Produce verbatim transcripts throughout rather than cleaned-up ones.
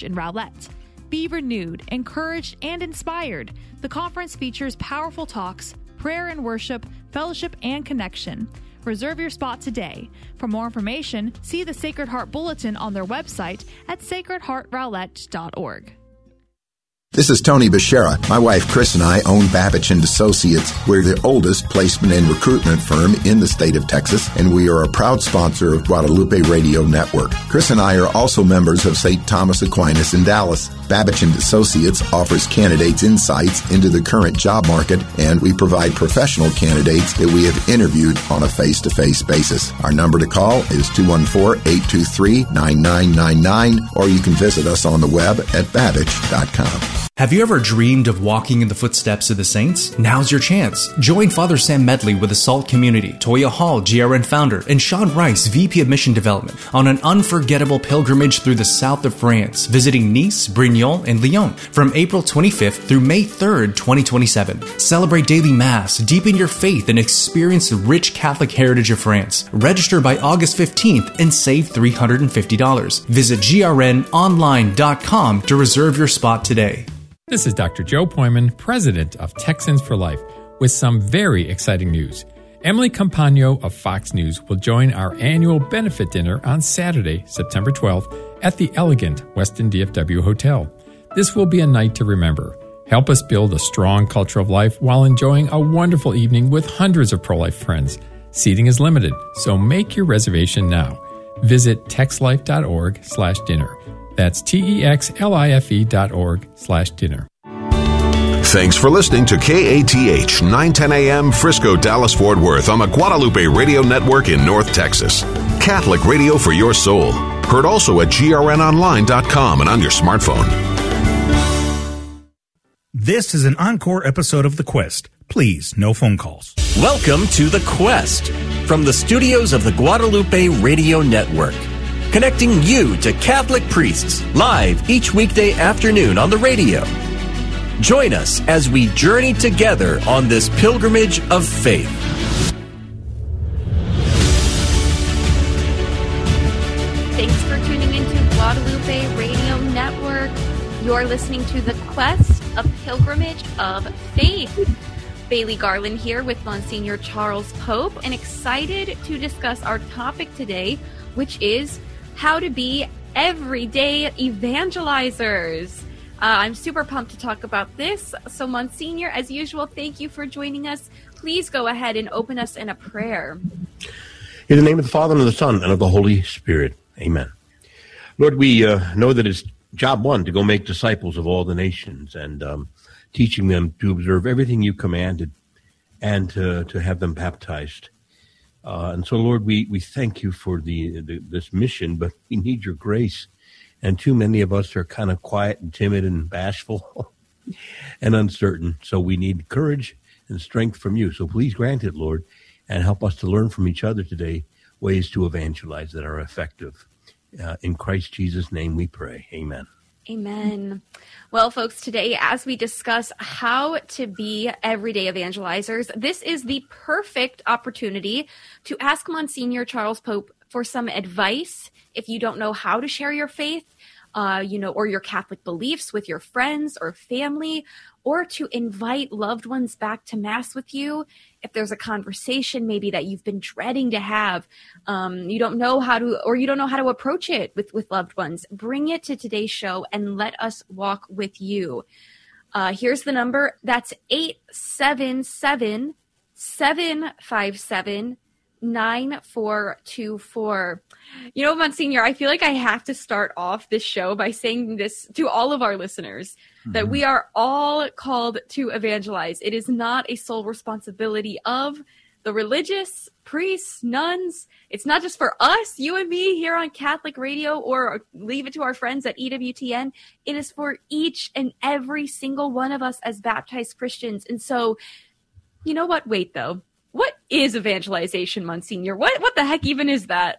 Church in Rowlett. Be renewed, encouraged, and inspired. The conference features powerful talks, prayer and worship, fellowship, and connection. Reserve your spot today. For more information, see the Sacred Heart Bulletin on their website at sacred heart rowlett dot org. This is Tony Beshara. My wife Chris and I own Babich and Associates. We're the oldest placement and recruitment firm in the state of Texas, and we are a proud sponsor of Guadalupe Radio Network. Chris and I are also members of Saint Thomas Aquinas in Dallas. Babich and Associates offers candidates insights into the current job market, and we provide professional candidates that we have interviewed on a face-to-face basis. Our number to call is two one four, eight two three, nine nine nine nine, or you can visit us on the web at babich dot com. Have you ever dreamed of walking in the footsteps of the saints? Now's your chance. Join Father Sam Medley with the SALT community, Toya Hall, G R N founder, and Sean Rice, V P of Mission Development, on an unforgettable pilgrimage through the south of France, visiting Nice, Brignon, and Lyon from April twenty-fifth through May third, twenty twenty-seven. Celebrate daily Mass, deepen your faith, and experience the rich Catholic heritage of France. Register by August fifteenth and save three hundred fifty dollars. Visit G R N online dot com to reserve your spot today. This is Doctor Joe Poyman, president of Texans for Life, with some very exciting news. Emily Campagno of Fox News will join our annual benefit dinner on Saturday, September twelfth, at the elegant Westin D F W Hotel. This will be a night to remember. Help us build a strong culture of life while enjoying a wonderful evening with hundreds of pro-life friends. Seating is limited, so make your reservation now. Visit texlife.org slash dinner. That's T-E-X-L-I-F-E dot org slash dinner. Thanks for listening to K A T H nine ten A M Frisco, Dallas, Fort Worth on the Guadalupe Radio Network in North Texas. Catholic radio for your soul. Heard also at G R N online dot com and on your smartphone. This is an encore episode of The Quest. Please, no phone calls. Welcome to The Quest from the studios of the Guadalupe Radio Network. Connecting you to Catholic priests live each weekday afternoon on the radio. Join us as we journey together on this pilgrimage of faith. Thanks for tuning into Guadalupe Radio Network. You're listening to The Quest, a pilgrimage of faith. Bailey Garland here with Monsignor Charles Pope, and excited to discuss our topic today, which is how to be everyday evangelizers. Uh, I'm super pumped to talk about this. So, Monsignor, as usual, thank you for joining us. Please go ahead and open us in a prayer. In the name of the Father, and of the Son, and of the Holy Spirit. Amen. Lord, we uh, know that it's job one to go make disciples of all the nations, and um, teaching them to observe everything you commanded and to, to have them baptized. Uh, and so, Lord, we, we thank you for the, the this mission, but we need your grace. And too many of us are kind of quiet and timid and bashful and uncertain. So we need courage and strength from you. So please grant it, Lord, and help us to learn from each other today ways to evangelize that are effective. Uh, in Christ Jesus' name we pray. Amen. Amen. Well, folks, today, as we discuss how to be everyday evangelizers, this is the perfect opportunity to ask Monsignor Charles Pope for some advice if you don't know how to share your faith, uh, you know, or your Catholic beliefs with your friends or family, or to invite loved ones back to Mass with you. If there's a conversation maybe that you've been dreading to have, um, you don't know how to, or you don't know how to approach it with, with loved ones, bring it to today's show and let us walk with you. Uh, here's the number. That's eight seven seven, seven five seven, nine four two four. You know, Monsignor, I feel like I have to start off this show by saying this to all of our listeners, mm-hmm. that we are all called to evangelize. It is not a sole responsibility of the religious, priests, nuns. It's not just for us, you and me here on Catholic Radio, or leave it to our friends at E W T N. It is for each and every single one of us as baptized Christians. And so, you know what? Wait, though. What is evangelization, Monsignor? What what the heck even is that?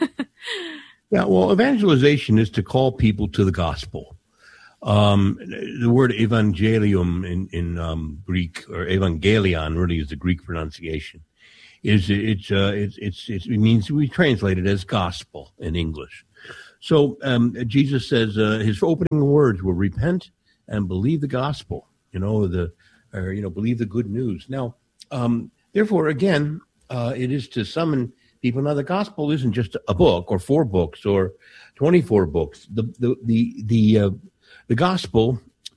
Yeah, well, evangelization is to call people to the gospel. Um, the word evangelium in, in um, Greek, or evangelion really is the Greek pronunciation. Is it's uh, it's it's it means we translate it as gospel in English. So um, Jesus says uh, his opening words were repent and believe the gospel, you know, the, or, you know, believe the good news. Now, um, therefore, again, uh, it is to summon people. Now, the gospel isn't just a book or four books or twenty-four books. The, the, the, the, uh, the gospel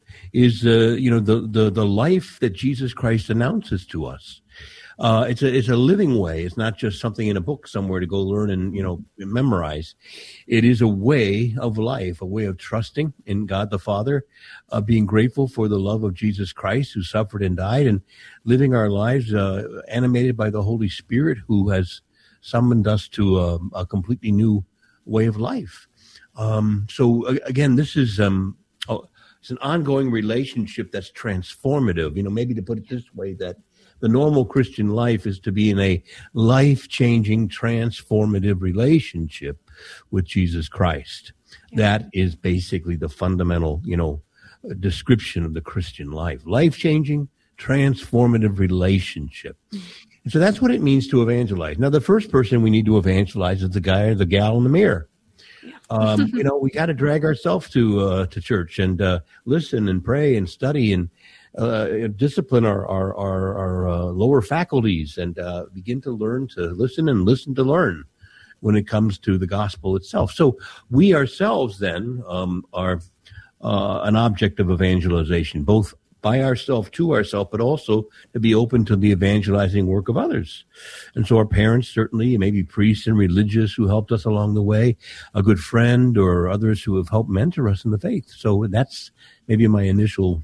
is, uh, you know, the, the, the life that Jesus Christ announces to us. Uh, it's a, it's a living way. It's not just something in a book somewhere to go learn and, you know, memorize. It is a way of life, a way of trusting in God the Father, uh, being grateful for the love of Jesus Christ who suffered and died, and living our lives, uh, animated by the Holy Spirit who has summoned us to a, a completely new way of life. Um, so again, this is, um, oh, it's an ongoing relationship that's transformative. You know, maybe to put it this way, that the normal Christian life is to be in a life-changing, transformative relationship with Jesus Christ. Yeah. That is basically the fundamental, you know, description of the Christian life. Life-changing, transformative relationship. Mm-hmm. And so that's what it means to evangelize. Now, the first person we need to evangelize is the guy or the gal in the mirror. Yeah. Um, you know, we got to drag ourselves to uh, to church and uh, listen and pray and study and Uh, discipline our our our, our uh, lower faculties and uh, begin to learn to listen and listen to learn when it comes to the gospel itself. So we ourselves then um, are uh, an object of evangelization, both by ourselves to ourselves, but also to be open to the evangelizing work of others. And so our parents, certainly, maybe priests and religious who helped us along the way, a good friend or others who have helped mentor us in the faith. So that's maybe my initial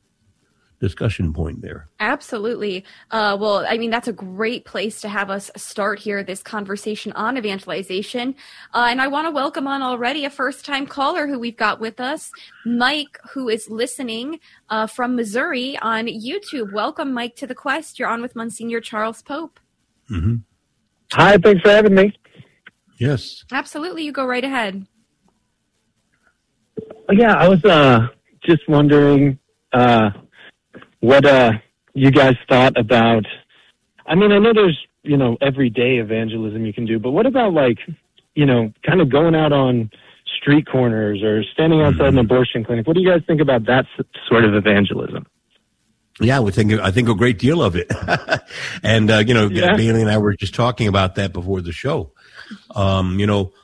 discussion point there. Absolutely. Uh, well, I mean, that's a great place to have us start here, this conversation on evangelization. Uh, and I want to welcome on already a first-time caller who we've got with us, Mike, who is listening uh, from Missouri on YouTube. Welcome, Mike, to The Quest. You're on with Monsignor Charles Pope. Mm-hmm. Hi, thanks for having me. Yes. Absolutely. You go right ahead. Yeah, I was uh, just wondering uh, what uh, you guys thought about, I mean, I know there's, you know, everyday evangelism you can do, but what about, like, you know, kind of going out on street corners or standing outside mm-hmm. an abortion clinic? What do you guys think about that sort of evangelism? Yeah, we think I think a great deal of it. And, uh, you know, yeah. Bailey and I were just talking about that before the show. Um, you know,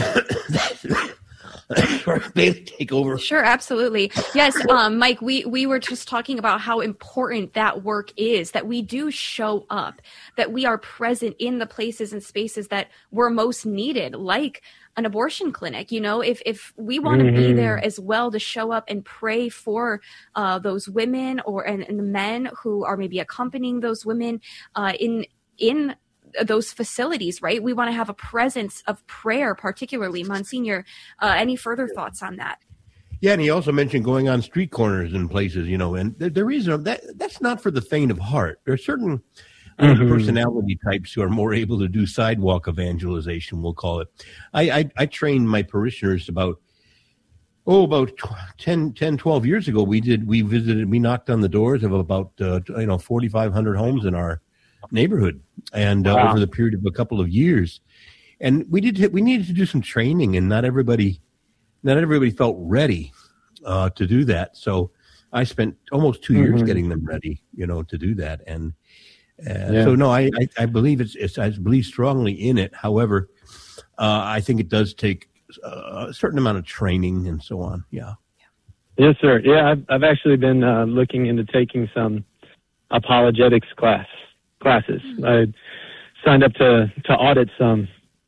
Bailey, take over. Sure, absolutely. Yes, um, Mike, we, we were just talking about how important that work is, that we do show up, that we are present in the places and spaces that we're most needed, like an abortion clinic. You know, if, if we want to mm-hmm. be there as well to show up and pray for uh, those women or and, and the men who are maybe accompanying those women uh, in in those facilities, right? We want to have a presence of prayer, particularly. Monsignor, uh, any further thoughts on that? Yeah, and he also mentioned going on street corners and places, you know, and the, the reason that that's not for the faint of heart. There are certain uh, mm-hmm. personality types who are more able to do sidewalk evangelization, we'll call it. I, I, I trained my parishioners about, oh, about ten, ten, twelve years ago. We did, we visited, we knocked on the doors of about, uh, you know, forty-five hundred homes in our neighborhood, and uh, wow. over the period of a couple of years, and we did we needed to do some training, and not everybody not everybody felt ready uh, to do that. So I spent almost two mm-hmm. years getting them ready, you know, to do that. And uh, yeah. so no, I, I I believe it's, it's I believe strongly in it. However, uh, I think it does take uh, a certain amount of training and so on. Yeah. Yes, sir. Yeah, I've I've actually been uh, looking into taking some apologetics class. classes. I signed up to, to audit some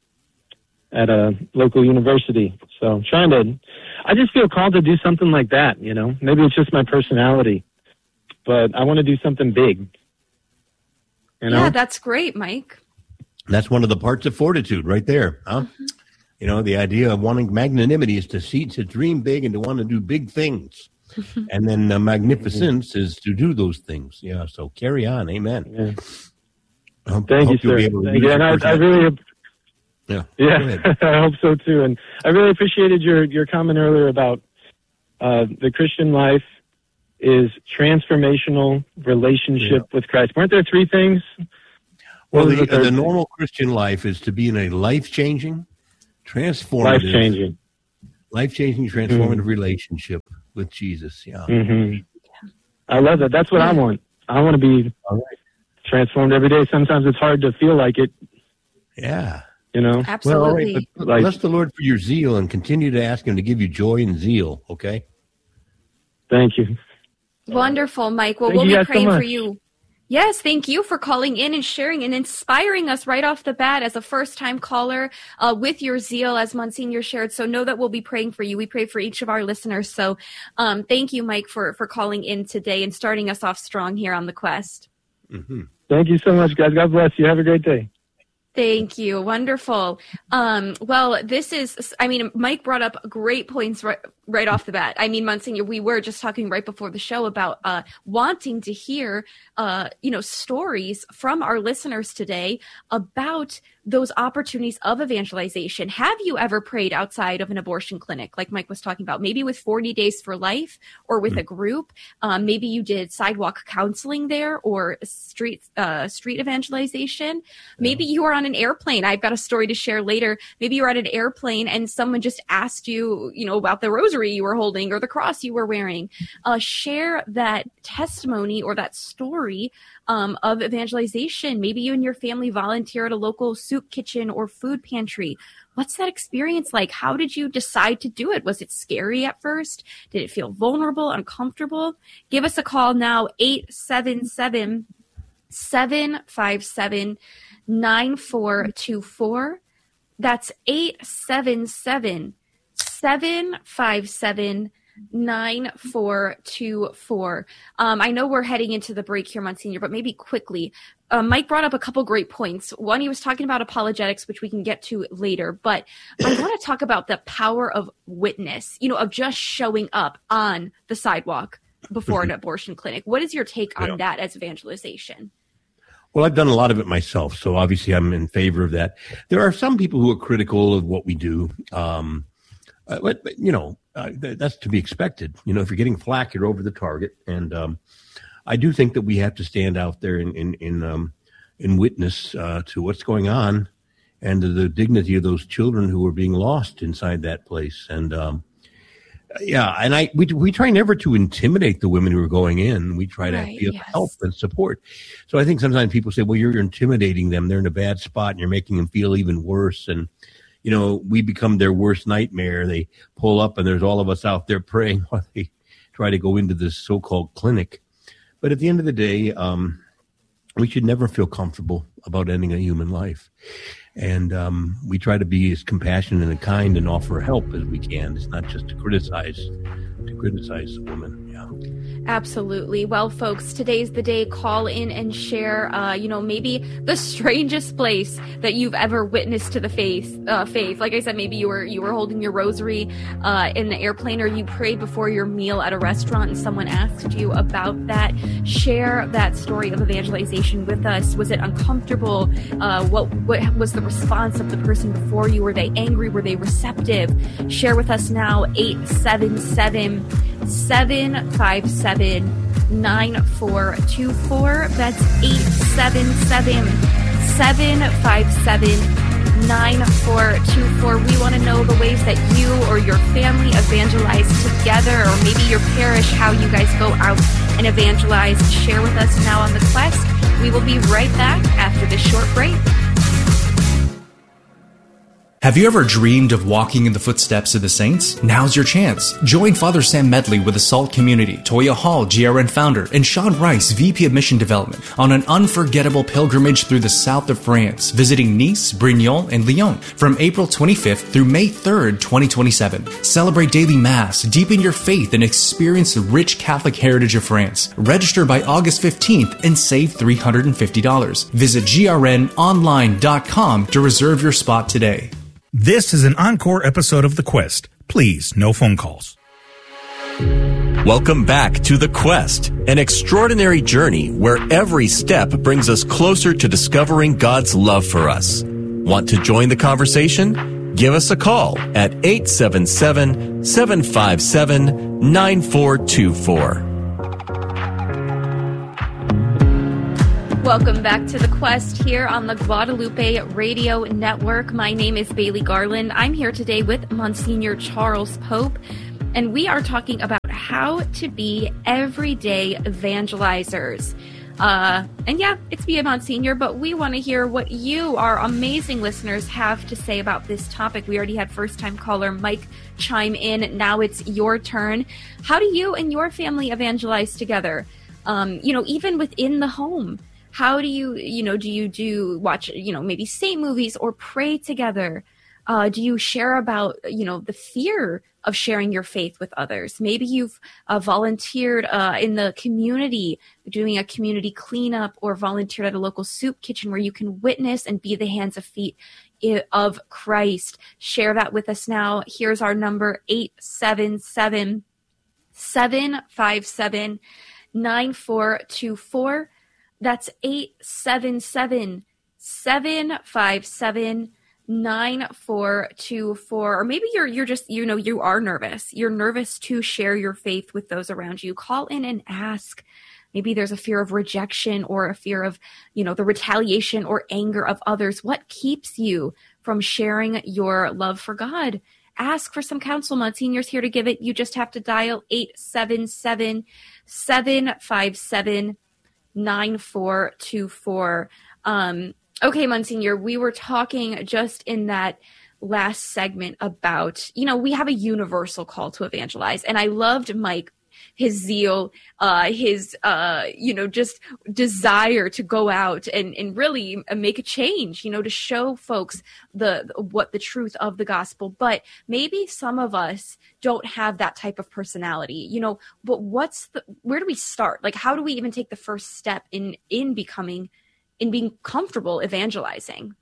at a local university. So I'm trying to, I just feel called to do something like that, you know. Maybe it's just my personality, but I want to do something big. You know? Yeah, that's great, Mike. That's one of the parts of fortitude right there, huh? Mm-hmm. You know, the idea of wanting magnanimity is to see, to dream big and to want to do big things. And then uh, magnificence mm-hmm. is to do those things. Yeah, so carry on. Amen. Yeah. I hope, Thank I hope you, sir. Thank you. And I, I really, yeah, yeah, I hope so too. And I really appreciated your, your comment earlier about uh, the Christian life is transformational relationship yeah. with Christ. Weren't there three things? Well, the, the, the normal Christian life is to be in a life-changing, transformative, life-changing. Life-changing, transformative mm. relationship with Jesus. Yeah. Mm-hmm. I love that. That's what I want. I want to be All right. transformed every day. Sometimes it's hard to feel like it. Yeah. You know? Absolutely. Well, all right, but like, bless the Lord for your zeal and continue to ask him to give you joy and zeal, okay? Thank you. Wonderful, Mike. Well, Thank we'll be praying so for you. Yes, thank you for calling in and sharing and inspiring us right off the bat as a first-time caller uh, with your zeal, as Monsignor shared. So know that we'll be praying for you. We pray for each of our listeners. So um, thank you, Mike, for, for calling in today and starting us off strong here on The Quest. Mm-hmm. Thank you so much, guys. God bless you. Have a great day. Thank you. Wonderful. Um, well, this is, I mean, Mike brought up great points right, right off the bat. I mean, Monsignor, we were just talking right before the show about uh, wanting to hear, uh, you know, stories from our listeners today about those opportunities of evangelization. Have you ever prayed outside of an abortion clinic, like Mike was talking about, maybe with forty Days for Life or with mm-hmm. a group? Um, maybe you did sidewalk counseling there or street uh, street evangelization. Maybe you were on an airplane. I've got a story to share later. Maybe you were at an airplane and someone just asked you, you know, about the rosary you were holding or the cross you were wearing. Uh, share that testimony or that story Um, of evangelization. Maybe you and your family volunteer at a local soup kitchen or food pantry. What's that experience like? How did you decide to do it? Was it scary at first? Did it feel vulnerable, uncomfortable? Give us a call now, eight seven seven, seven five seven, nine four two four. That's eight seven seven, seven five seven, nine four two four. Um, I know we're heading into the break here, Monsignor, but maybe quickly. Uh, Mike brought up a couple great points. One, he was talking about apologetics, which we can get to later, but I want to talk about the power of witness, you know, of just showing up on the sidewalk before an abortion clinic. What is your take on yeah. that as evangelization? Well, I've done a lot of it myself, so obviously I'm in favor of that. There are some people who are critical of what we do, um, uh, but, but, you know, Uh, th- that's to be expected. You know, if you're getting flack, you're over the target. And um, I do think that we have to stand out there in in in, um, in witness uh, to what's going on and to the dignity of those children who are being lost inside that place. And um, yeah, and I we we try never to intimidate the women who are going in. We try right, to be of yes. help and support. So I think sometimes people say, "Well, you're intimidating them. They're in a bad spot, and you're making them feel even worse." And you know, we become their worst nightmare. They pull up and there's all of us out there praying while they try to go into this so-called clinic. But at the end of the day, um, we should never feel comfortable about ending a human life. And um, we try to be as compassionate and kind and offer help as we can. It's not just to criticize, to criticize the woman. Yeah. Absolutely. Well, folks, today's the day. Call in and share, uh, you know, maybe the strangest place that you've ever witnessed to the faith. Uh, faith. Like I said, maybe you were you were holding your rosary uh, in the airplane, or you prayed before your meal at a restaurant, and someone asked you about that. Share that story of evangelization with us. Was it uncomfortable? Uh, what what was the response of the person before you? Were they angry? Were they receptive? Share with us now. eight seven seven, seven five seven, nine four two four. That's eight seven seven, seven five seven, nine four two four. We want to know the ways that you or your family evangelize together, or maybe your parish, how you guys go out and evangelize. Share with us now on The Quest. We will be right back after this short break. Have you ever dreamed of walking in the footsteps of the saints? Now's your chance. Join Father Sam Medley with the SALT community, Toya Hall, G R N founder, and Sean Rice, V P of Mission Development, on an unforgettable pilgrimage through the south of France, visiting Nice, Brignoles, and Lyon from April twenty-fifth through May third, twenty twenty-seven. Celebrate daily Mass, deepen your faith, and experience the rich Catholic heritage of France. Register by August fifteenth and save three hundred fifty dollars. Visit G R N online dot com to reserve your spot today. This is an encore episode of The Quest. Please, no phone calls. Welcome back to The Quest, an extraordinary journey where every step brings us closer to discovering God's love for us. Want to join the conversation? Give us a call at eight seven seven, seven five seven, nine four two four. Welcome back to The Quest here on the Guadalupe Radio Network. My name is Bailey Garland. I'm here today with Monsignor Charles Pope, and we are talking about how to be everyday evangelizers. Uh, and yeah, it's me, Monsignor, but we want to hear what you, our amazing listeners, have to say about this topic. We already had first-time caller Mike chime in. Now it's your turn. How do you and your family evangelize together? Um, you know, even within the home. How do you, you know, do you do watch, you know, maybe saint movies or pray together? Uh, do you share about, you know, the fear of sharing your faith with others? Maybe you've uh, volunteered uh, in the community, doing a community cleanup, or volunteered at a local soup kitchen where you can witness and be the hands and feet of Christ. Share that with us now. Here's our number, eight seven seven, seven five seven, nine four two four. That's eight seven seven, seven five seven, nine four two four. Or maybe you're you're just, you know, you are nervous. You're nervous to share your faith with those around you. Call in and ask. Maybe there's a fear of rejection or a fear of, you know, the retaliation or anger of others. What keeps you from sharing your love for God? Ask for some counsel. Monsignor's here to give it. You just have to dial eight seven seven, seven five seven, nine four two four. Um, okay, Monsignor, we were talking just in that last segment about, you know, we have a universal call to evangelize. And I loved Mike, his zeal, uh, his, uh, you know, just desire to go out and, and really make a change, you know, to show folks the, what the truth of the gospel. But maybe some of us don't have that type of personality, you know, but what's the, where do we start? Like, how do we even take the first step in, in becoming, in being comfortable evangelizing?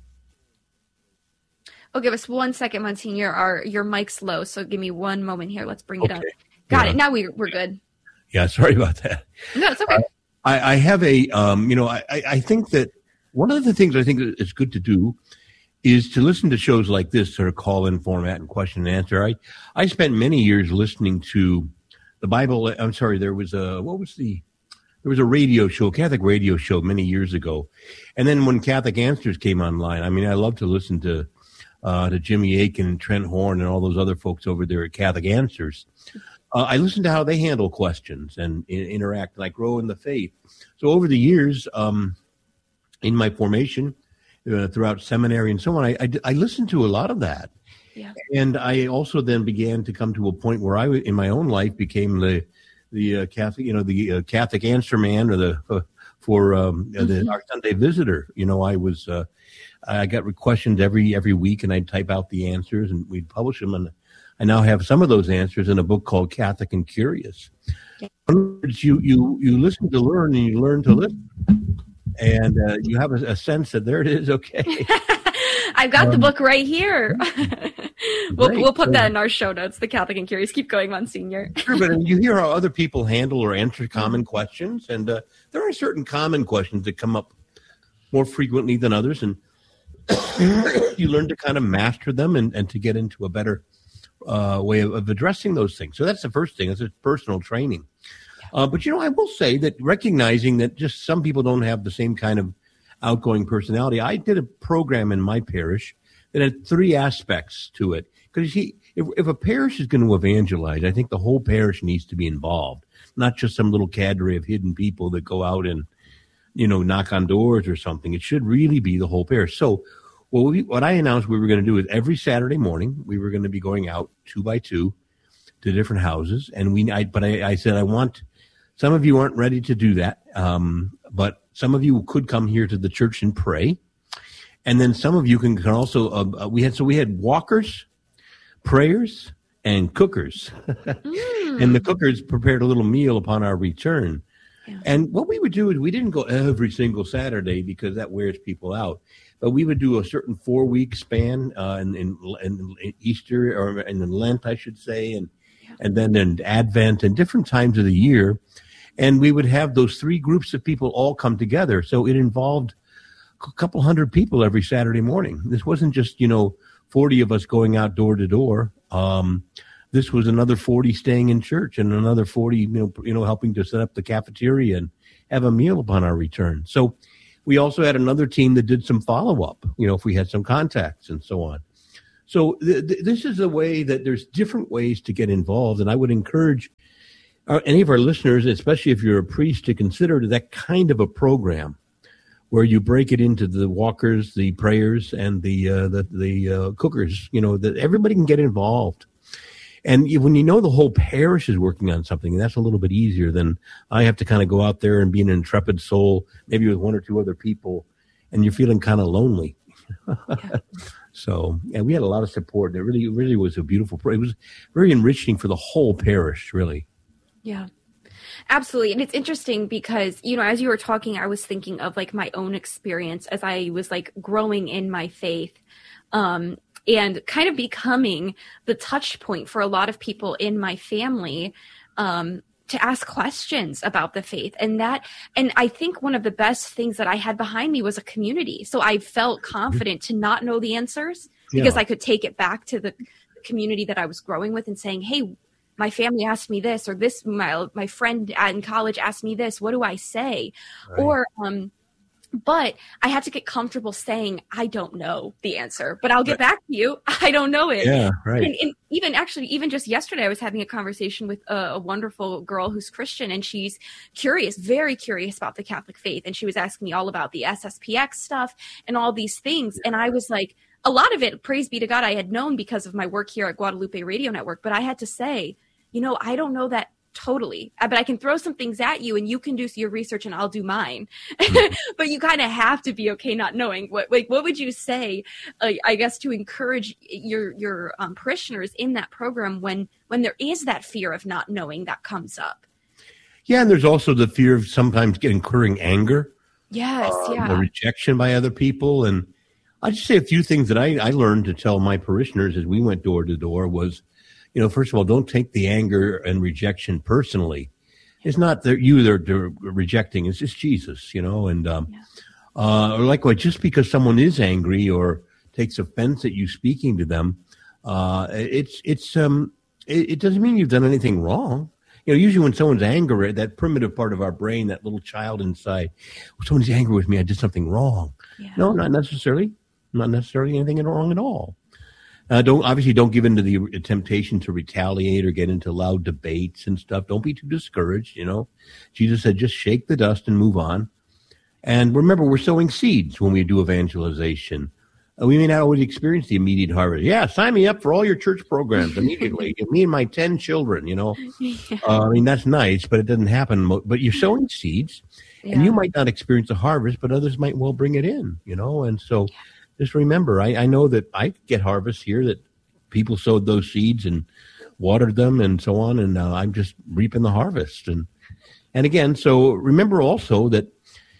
Oh, give us one second, Monsignor. Our, your mic's low. So give me one moment here. Let's bring okay. it up. Got yeah. it. Now we, we're good. Yeah, sorry about that. No, it's okay. Uh, I, I have a, um, you know, I, I think that one of the things I think is good to do is to listen to shows like this, sort of call-in format and question and answer. I, I spent many years listening to the Bible. I'm sorry, there was a, what was the, there was a radio show, a Catholic radio show many years ago. And then when Catholic Answers came online, I mean, I love to listen to, uh, to Jimmy Akin and Trent Horn and all those other folks over there at Catholic Answers. Uh, I listen to how they handle questions and in, interact, and I grow in the faith. So over the years, um, in my formation, uh, throughout seminary and so on, I, I, I listened to a lot of that. Yeah. And I also then began to come to a point where I, in my own life, became the the uh, Catholic, you know, the uh, Catholic answer man, or the uh, for um, mm-hmm. the our Sunday visitor. You know, I was uh, I got questions every every week, and I'd type out the answers, and we'd publish them. And I now have some of those answers in a book called Catholic and Curious. In other words, you, you, you listen to learn, and you learn to listen. And uh, you have a, a sense that there it is, okay. I've got um, the book right here. we'll, great. we'll put that in our show notes, the Catholic and Curious. Keep going, Monsignor. Sure, but you hear how other people handle or answer common questions. And uh, there are certain common questions that come up more frequently than others. And you learn to kind of master them and, and to get into a better Uh, way of, of addressing those things. So that's the first thing. It's a personal training. Uh, but, you know, I will say that recognizing that just some people don't have the same kind of outgoing personality. I did a program in my parish that had three aspects to it. Because you see, if, if a parish is going to evangelize, I think the whole parish needs to be involved, not just some little cadre of hidden people that go out and, you know, knock on doors or something. It should really be the whole parish. So Well, we, what I announced we were going to do is every Saturday morning we were going to be going out two by two to different houses, and we. I, but I, I said I want. Some of you aren't ready to do that, um, but some of you could come here to the church and pray, and then some of you can, can also. Uh, we had so we had walkers, prayers, and cookers, mm. and the cookers prepared a little meal upon our return. Yeah. And what we would do is we didn't go every single Saturday because that wears people out. But we would do a certain four-week span uh, in, in, in Easter, or in Lent, I should say, and yeah. and then in Advent and different times of the year. And we would have those three groups of people all come together. So it involved a couple hundred people every Saturday morning. This wasn't just, you know, forty of us going out door to door. Um, this was another forty staying in church and another forty, you know, you know, helping to set up the cafeteria and have a meal upon our return. So we also had another team that did some follow-up, you know, if we had some contacts and so on. So th- th- this is a way that there's different ways to get involved. And I would encourage uh, any of our listeners, especially if you're a priest, to consider that kind of a program where you break it into the walkers, the prayers, and the uh, the, the uh, cookers, you know, that everybody can get involved. And you, when you know the whole parish is working on something, that's a little bit easier than I have to kind of go out there and be an intrepid soul, maybe with one or two other people, and you're feeling kind of lonely. Yeah. So, yeah, we had a lot of support. It really, really was a beautiful, it was very enriching for the whole parish, really. Yeah, absolutely. And it's interesting because, you know, as you were talking, I was thinking of like my own experience as I was like growing in my faith, um, and kind of becoming the touch point for a lot of people in my family, um, to ask questions about the faith. And that, and I think one of the best things that I had behind me was a community. So I felt confident to not know the answers because yeah. I could take it back to the community that I was growing with and saying, hey, my family asked me this, or this, my, my friend in college asked me this. What do I say? Right. Or, um, but I had to get comfortable saying, I don't know the answer, but I'll get right. back to you. I don't know it. Yeah, right. And, and even actually, even just yesterday, I was having a conversation with a, a wonderful girl who's Christian, and she's curious, very curious about the Catholic faith. And she was asking me all about the S S P X stuff and all these things. And I was like, a lot of it, praise be to God, I had known because of my work here at Guadalupe Radio Network. But I had to say, you know, I don't know that totally, but I can throw some things at you and you can do your research and I'll do mine. Mm-hmm. But you kind of have to be okay not knowing. What like what would you say, uh, I guess, to encourage your your um, parishioners in that program when when there is that fear of not knowing that comes up? Yeah, and there's also the fear of sometimes getting incurring anger. Yes, um, yeah. Or rejection by other people. And I'll just say a few things that I, I learned to tell my parishioners as we went door to door was, you know, first of all, don't take the anger and rejection personally. It's not that you they're, they're rejecting. It's just Jesus, you know. And um, yeah. uh, or likewise, just because someone is angry or takes offense at you speaking to them, uh, it's it's um it, it doesn't mean you've done anything wrong. You know, usually when someone's angry, that primitive part of our brain, that little child inside, well, someone's angry with me, I did something wrong. Yeah. No, not necessarily. Not necessarily anything wrong at all. Uh, don't obviously don't give in to the temptation to retaliate or get into loud debates and stuff. Don't be too discouraged. You know, Jesus said, just shake the dust and move on. And remember, we're sowing seeds when we do evangelization. Uh, we may not always experience the immediate harvest. Yeah, sign me up for all your church programs immediately. Me and my ten children. You know, yeah. uh, I mean that's nice, but it doesn't happen. Mo- but you're sowing seeds, yeah. and you might not experience a harvest, but others might well bring it in. You know, and so. Yeah. Just remember, I, I know that I get harvests here that people sowed those seeds and watered them and so on, and uh, I'm just reaping the harvest. And and again, so remember also that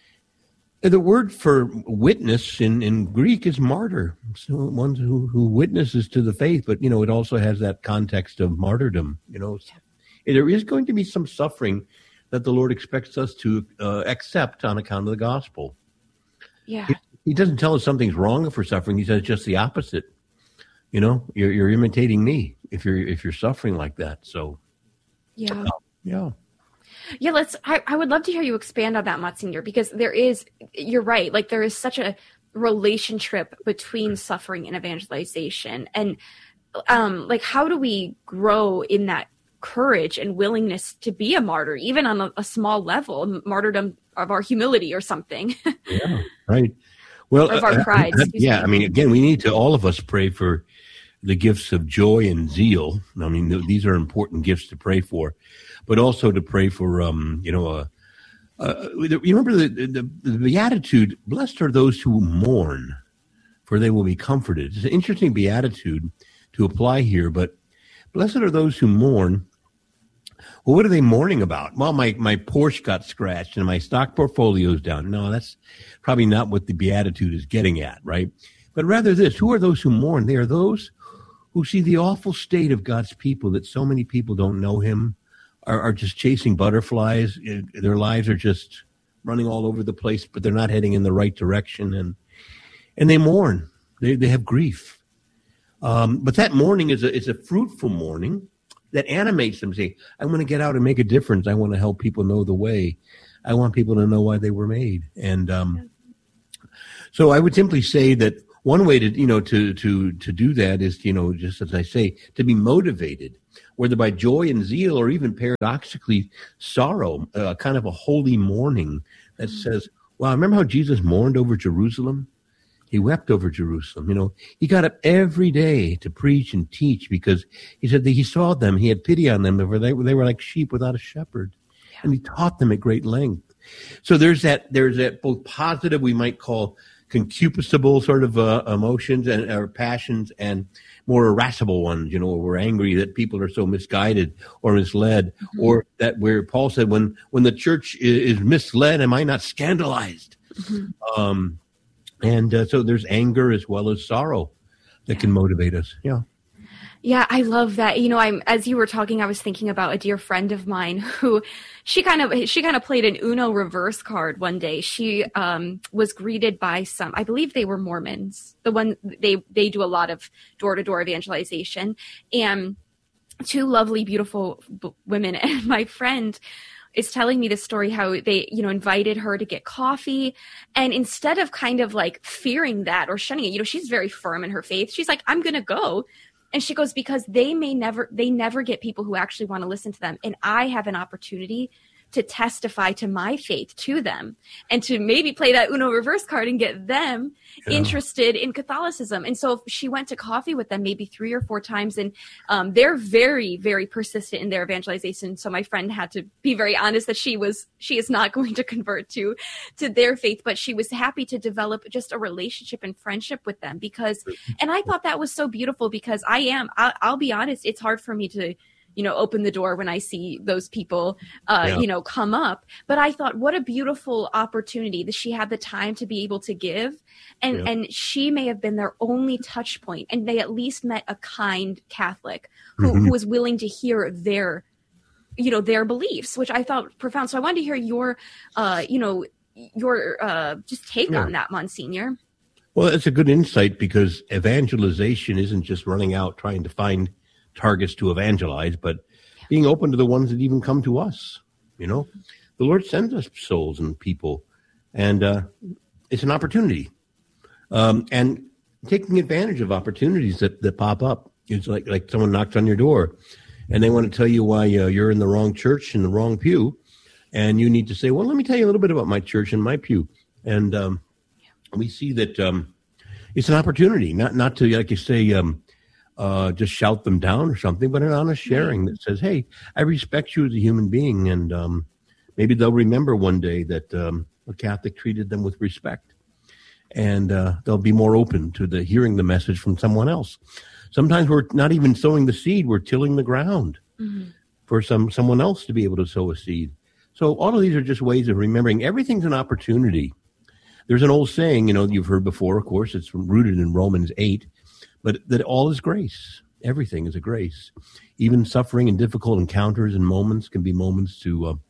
the word for witness in, in Greek is martyr, so one who, who witnesses to the faith, but, you know, it also has that context of martyrdom. You know, there is going to be some suffering that the Lord expects us to uh, accept on account of the gospel. Yeah. He, he doesn't tell us something's wrong if we're suffering. He says just the opposite. You know, you're, you're imitating me if you're if you're suffering like that. So, yeah, uh, yeah, yeah. Let's. I, I would love to hear you expand on that, Monsignor, because there is. You're right. Like there is such a relationship between suffering and evangelization, and um, like how do we grow in that courage and willingness to be a martyr, even on a, a small level, martyrdom of our humility or something. Yeah, right. Well, of our pride. Uh, yeah, me. I mean, again, we need to, all of us, pray for the gifts of joy and zeal. I mean, th- these are important gifts to pray for, but also to pray for, um, you know, uh, uh, you remember the, the, the beatitude, blessed are those who mourn, for they will be comforted. It's an interesting beatitude to apply here, but blessed are those who mourn. Well, what are they mourning about? Well, my, my Porsche got scratched and my stock portfolio's down. No, that's probably not what the Beatitude is getting at, right? But rather this, who are those who mourn? They are those who see the awful state of God's people, that so many people don't know him, are, are just chasing butterflies. Their lives are just running all over the place, but they're not heading in the right direction. And and they mourn. They they have grief. Um, but that mourning is a, is a fruitful mourning that animates them, say, I want to get out and make a difference. I want to help people know the way. I want people to know why they were made. And um, so I would simply say that one way to, you know, to, to, to do that is, you know, just as I say, to be motivated, whether by joy and zeal or even paradoxically sorrow, uh, kind of a holy mourning that says, wow, remember how Jesus mourned over Jerusalem? He wept over Jerusalem. You know, he got up every day to preach and teach because he said that he saw them. He had pity on them. They were, they were, they were like sheep without a shepherd. Yeah. And he taught them at great length. So there's that, there's that both positive, we might call concupiscible sort of uh, emotions and or passions, and more irascible ones, you know, we're angry that people are so misguided or misled, mm-hmm. or that where Paul said, when, when the church is, is misled, am I not scandalized? Mm-hmm. Um, and uh, so there's anger as well as sorrow that yeah. can motivate us. Yeah. Yeah, I love that. You know, I'm as you were talking, I was thinking about a dear friend of mine who she kind of she kind of played an Uno reverse card one day. She um, was greeted by some, I believe they were Mormons. The one they they do a lot of door to door evangelization, and two lovely, beautiful b- women. And my friend is telling me this story, how they, you know, invited her to get coffee. And instead of kind of like fearing that or shunning it, you know, she's very firm in her faith. She's like, I'm going to go. And she goes, because they may never, they never get people who actually want to listen to them. And I have an opportunity to testify to my faith to them and to maybe play that Uno reverse card and get them yeah. interested in Catholicism. And so she went to coffee with them maybe three or four times, and um, they're very, very persistent in their evangelization. So my friend had to be very honest that she was, she is not going to convert to, to their faith, but she was happy to develop just a relationship and friendship with them because, and I thought that was so beautiful because I am, I'll, I'll be honest, it's hard for me to, you know, open the door when I see those people, uh, yeah. you know, come up. But I thought, what a beautiful opportunity that she had the time to be able to give. And, yeah. and she may have been their only touch point, and they at least met a kind Catholic who, mm-hmm. who was willing to hear their, you know, their beliefs, which I thought profound. So I wanted to hear your, uh, you know, your uh, just take yeah. on that, Monsignor. Well, it's a good insight because evangelization isn't just running out trying to find targets to evangelize, but being open to the ones that even come to us. You know, the Lord sends us souls and people, and uh, it's an opportunity. Um, and taking advantage of opportunities that, that pop up. It's like, like someone knocks on your door and they want to tell you why uh, you're in the wrong church, in the wrong pew. And you need to say, well, let me tell you a little bit about my church and my pew. And um, we see that um, it's an opportunity, not, not to, like you say, um, Uh, just shout them down or something, but an honest sharing that says, hey, I respect you as a human being. And um, maybe they'll remember one day that um, a Catholic treated them with respect. And uh, they'll be more open to the hearing the message from someone else. Sometimes we're not even sowing the seed, we're tilling the ground mm-hmm. for some someone else to be able to sow a seed. So all of these are just ways of remembering everything's an opportunity. There's an old saying, you know, you've heard before, of course, it's rooted in Romans eight, but that all is grace. Everything is a grace. Even suffering and difficult encounters and moments can be moments to uh,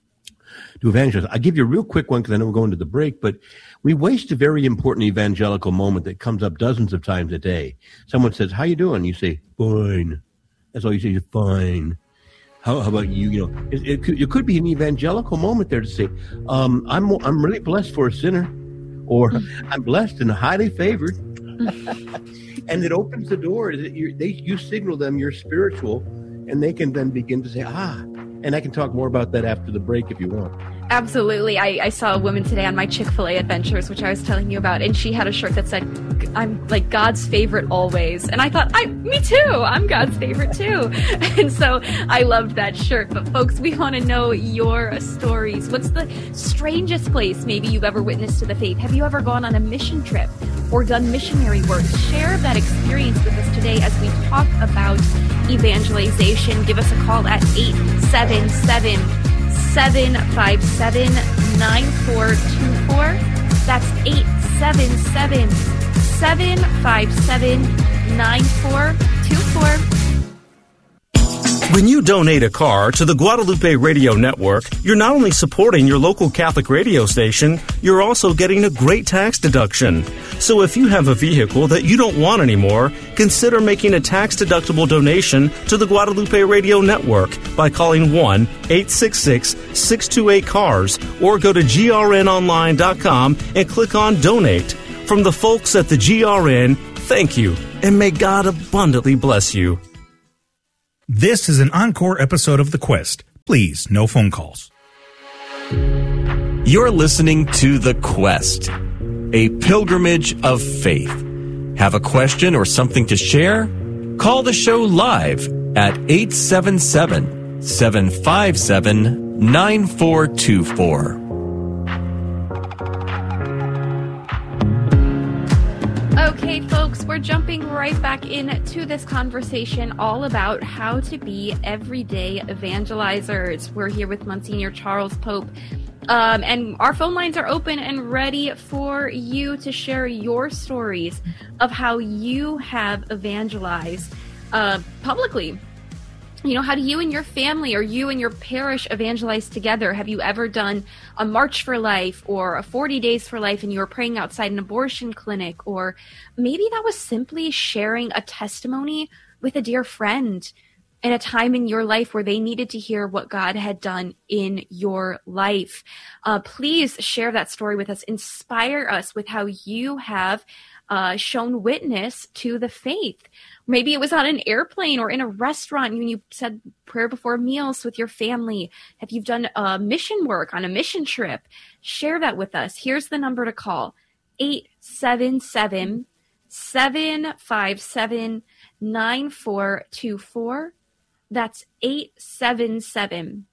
to evangelize. I'll give you a real quick one because I know we're going to the break, but we waste a very important evangelical moment that comes up dozens of times a day. Someone says, how you doing? You say, fine. That's all you say, you're fine. How, how about you? You know, it, it, could, it could be an evangelical moment there to say, um, I'm I'm really blessed for a sinner, or I'm blessed and highly favored. And it opens the door. That they, you signal them you're spiritual, and they can then begin to say, ah, and I can talk more about that after the break if you want. Absolutely. I, I saw a woman today on my Chick-fil-A adventures, which I was telling you about, and she had a shirt that said, I'm like God's favorite always. And I thought, I, me too. I'm God's favorite too. And so I loved that shirt. But folks, we want to know your stories. What's the strangest place maybe you've ever witnessed to the faith? Have you ever gone on a mission trip or done missionary work? Share that experience with us today as we talk about evangelization. Give us a call at eight seven seven, seven five seven, nine four two four. That's eight seven seven, seven five seven, nine four two four. When you donate a car to the Guadalupe Radio Network, you're not only supporting your local Catholic radio station, you're also getting a great tax deduction. So if you have a vehicle that you don't want anymore, consider making a tax-deductible donation to the Guadalupe Radio Network by calling one eight six six, six two eight, C A R S or go to G R N online dot com and click on Donate. From the folks at the G R N, thank you, and may God abundantly bless you. This is an encore episode of The Quest. Please, no phone calls. You're listening to The Quest, a pilgrimage of faith. Have a question or something to share? Call the show live at eight seven seven, seven five seven, nine four two four. Okay, folks, we're jumping right back into this conversation all about how to be everyday evangelizers. We're here with Monsignor Charles Pope, um, and our phone lines are open and ready for you to share your stories of how you have evangelized uh, publicly. You know, how do you and your family or you and your parish evangelize together? Have you ever done a March for Life or a forty days for Life and you were praying outside an abortion clinic? Or maybe that was simply sharing a testimony with a dear friend in a time in your life where they needed to hear what God had done in your life. Uh, please share that story with us. Inspire us with how you have uh, shown witness to the faith. Maybe it was on an airplane or in a restaurant when you said prayer before meals with your family. Have you done uh, mission work on a mission trip? Share that with us. Here's the number to call, eight seven seven, seven five seven, nine four two four. That's eight seven seven,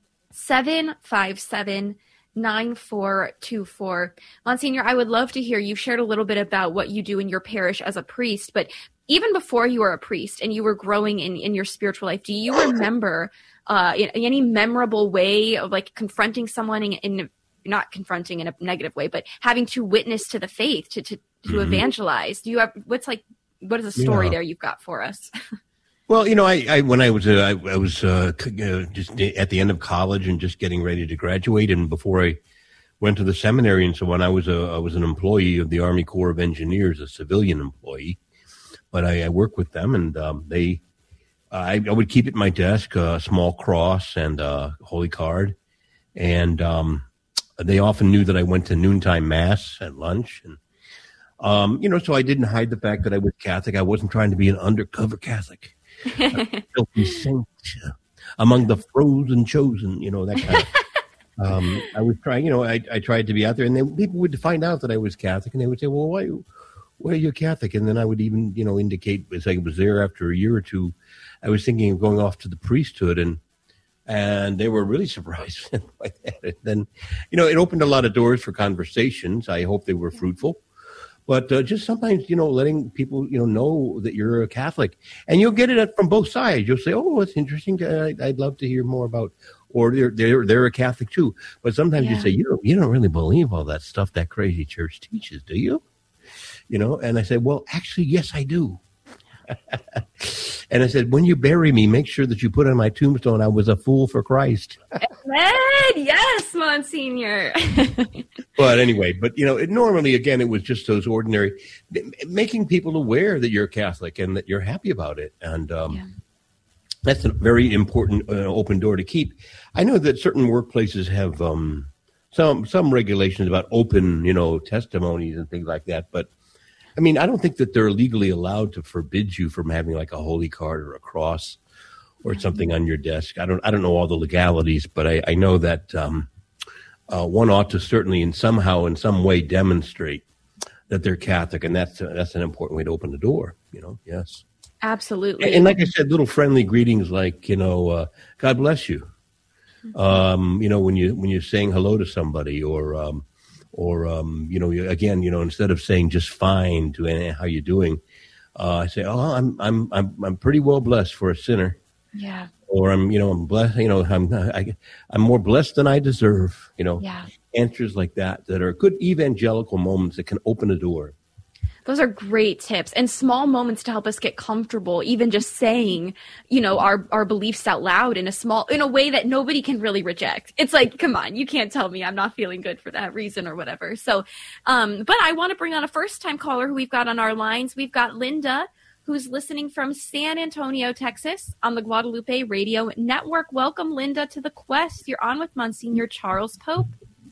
seven five seven, nine four two four. Monsignor, I would love to hear, you've shared a little bit about what you do in your parish as a priest, but even before you were a priest and you were growing in, in your spiritual life, do you remember uh, in, in any memorable way of like confronting someone in, in not confronting in a negative way, but having to witness to the faith, to to, to mm-hmm. evangelize? Do you have, what's like, what is a story yeah. there you've got for us? Well, you know, I, I when I was uh, I, I was uh, just at the end of college and just getting ready to graduate, and before I went to the seminary and so on, I was a I was an employee of the Army Corps of Engineers, a civilian employee. But I, I work with them, and um, they, uh, I, I would keep at my desk a small cross and a holy card, and um, they often knew that I went to noontime mass at lunch, and um, you know, so I didn't hide the fact that I was Catholic. I wasn't trying to be an undercover Catholic, a filthy saint among the frozen chosen, you know, that kind of. um, I was trying, you know, I, I tried to be out there, and then people would find out that I was Catholic, and they would say, "Well, why?" Why are you Catholic? And then I would even, you know, indicate as I was there after a year or two, I was thinking of going off to the priesthood, and and they were really surprised by that. And then, you know, it opened a lot of doors for conversations. I hope they were fruitful. But uh, just sometimes, you know, letting people, you know, know that you're a Catholic. And you'll get it from both sides. You'll say, oh, it's interesting. To, I'd love to hear more about, or they're, they're, they're a Catholic too. But sometimes yeah. you say, you don't, you don't really believe all that stuff that crazy church teaches, do you? You know, and I said, well, actually, yes, I do. And I said, when you bury me, make sure that you put on my tombstone, I was a fool for Christ. Amen. Yes, Monsignor. But anyway, but, you know, it, normally, again, it was just those ordinary, making people aware that you're Catholic and that you're happy about it. And um, yeah. that's a very important uh, open door to keep. I know that certain workplaces have um, some some regulations about open, you know, testimonies and things like that, but I mean, I don't think that they're legally allowed to forbid you from having like a holy card or a cross or something on your desk. I don't, I don't know all the legalities, but I, I know that um, uh, one ought to certainly, in somehow, in some way, demonstrate that they're Catholic, and that's uh, that's an important way to open the door. You know, yes, absolutely. And, and like I said, little friendly greetings, like you know, uh, God bless you. Mm-hmm. Um, you know, when you when you're saying hello to somebody, or um, Or, um, you know, again, you know, instead of saying just fine to any, how you doing, uh, I say, oh, I'm, I'm, I'm, I'm pretty well blessed for a sinner. Yeah. Or I'm, you know, I'm blessed, you know, I'm, I, I'm more blessed than I deserve, you know, yeah. answers like that, that are good evangelical moments that can open a door. Those are great tips and small moments to help us get comfortable, even just saying, you know, our, our beliefs out loud in a small, in a way that nobody can really reject. It's like, come on, you can't tell me I'm not feeling good for that reason or whatever. So, um, but I want to bring on a first time caller who we've got on our lines. We've got Linda, who's listening from San Antonio, Texas on the Guadalupe Radio Network. Welcome, Linda, to the Quest. You're on with Monsignor Charles Pope.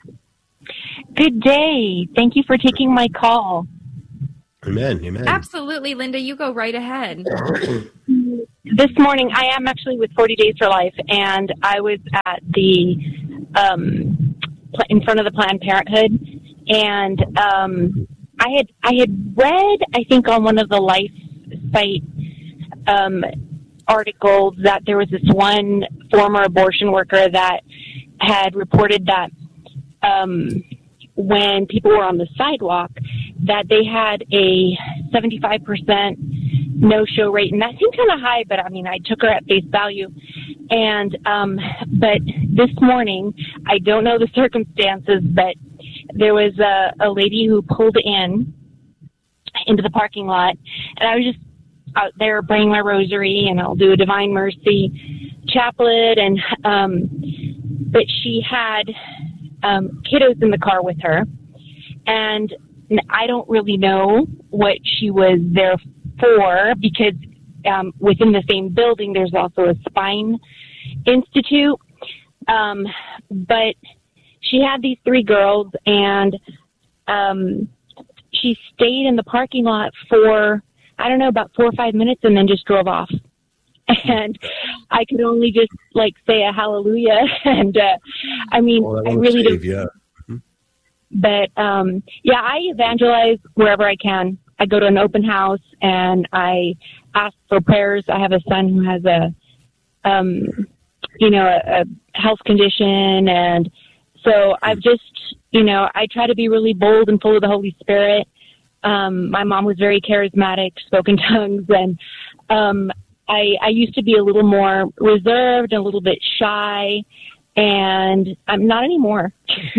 Good day. Thank you for taking my call. Amen. Amen. Absolutely, Linda. You go right ahead. This morning, I am actually with forty Days for Life, and I was at the um, in front of the Planned Parenthood, and um, I had I had read, I think, on one of the Life site um, articles that there was this one former abortion worker that had reported that um, when people were on the sidewalk, that they had a seventy-five percent no-show rate. And that seemed kind of high, but I mean, I took her at face value. And, um, but this morning, I don't know the circumstances, but there was a, a lady who pulled in into the parking lot, and I was just out there praying my rosary, and I'll do a Divine Mercy chaplet. And, um, but she had, um, kiddos in the car with her, and I don't really know what she was there for, because um, within the same building there's also a spine institute. Um, but she had these three girls, and um, she stayed in the parking lot for, I don't know, about four or five minutes, and then just drove off. And I could only just like say a hallelujah. And uh, I mean, well, I really save, do. Yeah. But, um, yeah, I evangelize wherever I can. I go to an open house, and I ask for prayers. I have a son who has a, um, you know, a, a health condition. And so I've just, you know, I try to be really bold and full of the Holy Spirit. Um, my mom was very charismatic, spoke in tongues. And um, I, I used to be a little more reserved, a little bit shy. And I'm not anymore.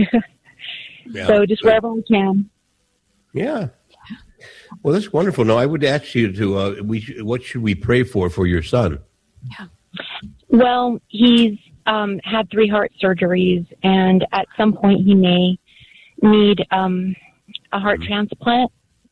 Yeah. So just wherever I can. Yeah. Well, that's wonderful. No, I would ask you to, uh, we, what should we pray for for your son? Yeah. Well, he's um, had three heart surgeries, and at some point he may need um, a heart mm-hmm. transplant.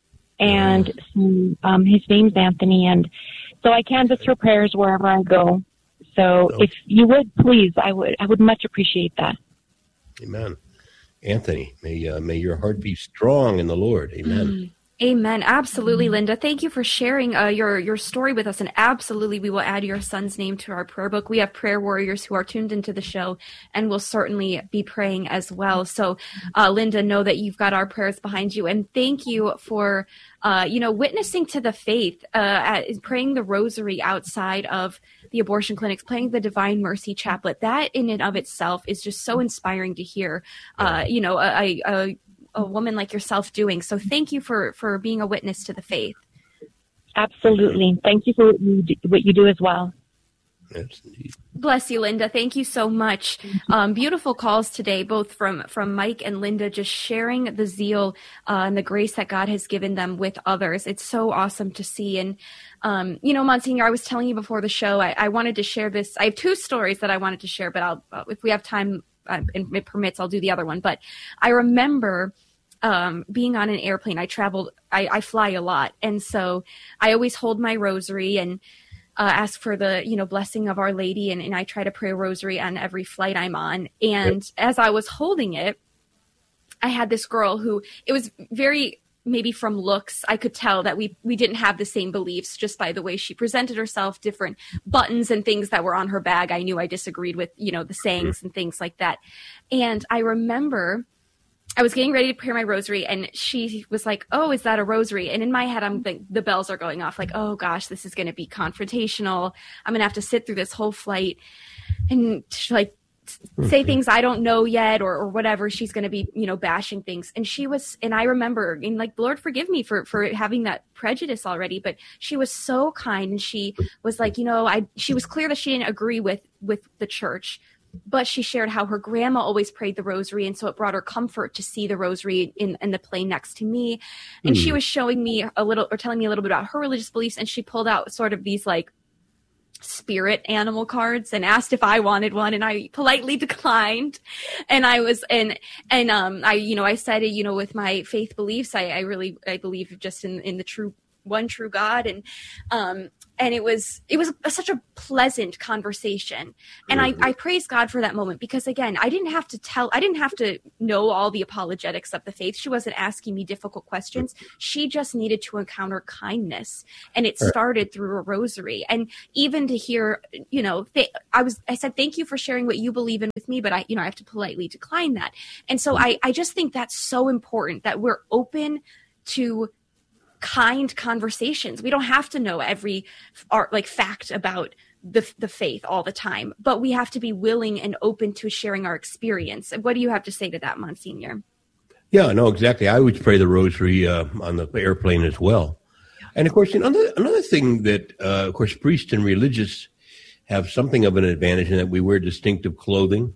And mm-hmm. so, um, his name's Anthony, and so I canvass for prayers wherever I go. So oh. if you would, please, I would, I would much appreciate that. Amen. Anthony, may uh, may your heart be strong in the Lord. Amen. Mm. Amen. Absolutely, Linda. Thank you for sharing uh, your your story with us. And absolutely, we will add your son's name to our prayer book. We have prayer warriors who are tuned into the show and will certainly be praying as well. So, uh, Linda, know that you've got our prayers behind you. And thank you for, uh, you know, witnessing to the faith, uh, at, praying the rosary outside of the abortion clinics, playing the Divine Mercy Chaplet. That in and of itself is just so inspiring to hear, uh, you know, a, a, a woman like yourself doing. So thank you for, for being a witness to the faith. Absolutely. Thank you for what you do, what you do as well. Yes, indeed. Bless you, Linda. Thank you so much. Um, beautiful calls today, both from, from Mike and Linda, just sharing the zeal uh, and the grace that God has given them with others. It's so awesome to see. And, um, you know, Monsignor, I was telling you before the show, I, I wanted to share this. I have two stories that I wanted to share, but I'll, if we have time uh, and it permits, I'll do the other one. But I remember um, being on an airplane. I traveled, I, I fly a lot. And so I always hold my rosary and Uh, ask for the, you know, blessing of Our Lady. And, and I try to pray a rosary on every flight I'm on. And yep. as I was holding it, I had this girl who, it was very, maybe from looks, I could tell that we, we didn't have the same beliefs just by the way she presented herself, different buttons and things that were on her bag. I knew I disagreed with, you know, the sayings mm-hmm. and things like that. And I remember I was getting ready to pray my rosary, and she was like, "Oh, is that a rosary?" And in my head, I'm like, the bells are going off, like, "Oh gosh, this is going to be confrontational. I'm going to have to sit through this whole flight and like say things I don't know yet, or, or whatever." She's going to be, you know, bashing things. And she was, and I remember, and like, Lord, forgive me for for having that prejudice already, but she was so kind, and she was like, you know, I. She was clear that she didn't agree with with the church. but she shared how her grandma always prayed the rosary, and so it brought her comfort to see the rosary in, in the plane next to me. And mm. she was showing me a little, or telling me a little bit about her religious beliefs, and she pulled out sort of these like spirit animal cards and asked if I wanted one, and I politely declined. And I was, and, and, um, I, you know, I said, you know, with my faith beliefs, I, I really, I believe just in, in the true, one true God. And, um, and it was, it was a, such a pleasant conversation. And mm-hmm. I, I praise God for that moment, because again, I didn't have to tell, I didn't have to know all the apologetics of the faith. She wasn't asking me difficult questions. She just needed to encounter kindness. And it started through a rosary. And even to hear, you know, th- I was, I said, thank you for sharing what you believe in with me, but I, you know, I have to politely decline that. And so I, I just think that's so important, that we're open to kind conversations. We don't have to know every art, like fact about the the faith all the time, but we have to be willing and open to sharing our experience. What do you have to say to that, Monsignor? Yeah, no, exactly. I always pray the rosary uh, on the airplane as well. Yeah. And of course, another another thing that, uh, of course, priests and religious have something of an advantage in that we wear distinctive clothing.